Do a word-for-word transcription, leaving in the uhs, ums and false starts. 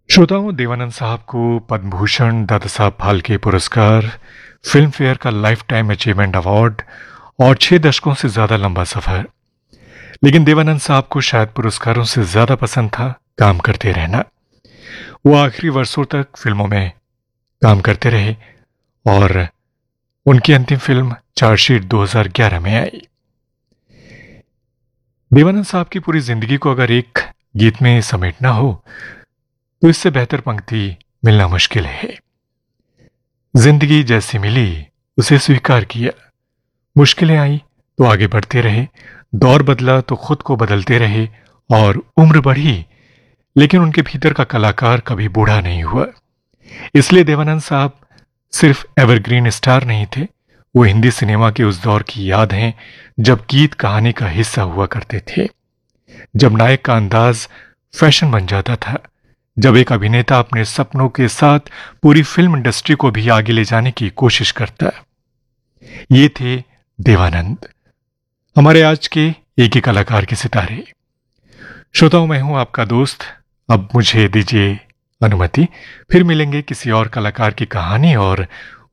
श्रोताओं, देवानंद साहब को पद्म भूषण, दादा साहब फाल्के पुरस्कार, फिल्म फेयर का लाइफ टाइम अचीवमेंट अवार्ड और छह दशकों से ज्यादा लंबा सफर। लेकिन देवानंद साहब को शायद पुरस्कारों से ज्यादा पसंद था काम करते रहना। वो आखिरी वर्षों तक फिल्मों में काम करते रहे और उनकी अंतिम फिल्म चार्जशीट दो हज़ार ग्यारह में आई। देवानंद साहब की पूरी जिंदगी को अगर एक गीत में समेटना हो तो इससे बेहतर पंक्ति मिलना मुश्किल है। जिंदगी जैसी मिली उसे स्वीकार किया, मुश्किलें आई तो आगे बढ़ते रहे, दौर बदला तो खुद को बदलते रहे और उम्र बढ़ी लेकिन उनके भीतर का कलाकार कभी बूढ़ा नहीं हुआ। इसलिए देवानंद साहब सिर्फ एवरग्रीन स्टार नहीं थे, वो हिंदी सिनेमा के उस दौर की याद हैं जब गीत कहानी का हिस्सा हुआ करते थे, जब नायक का अंदाज फैशन बन जाता था, जब एक अभिनेता अपने सपनों के साथ पूरी फिल्म इंडस्ट्री को भी आगे ले जाने की कोशिश करता। ये थे देवानंद, हमारे आज के एक ही कलाकार के सितारे। श्रोताओं, मैं हूं आपका दोस्त। अब मुझे दीजिए अनुमति, फिर मिलेंगे किसी और कलाकार की कहानी और